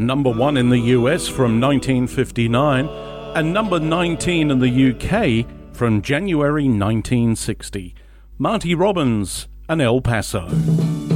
number 1 in the US from 1959 and number 19 in the UK from January 1960. Marty Robbins and El Paso.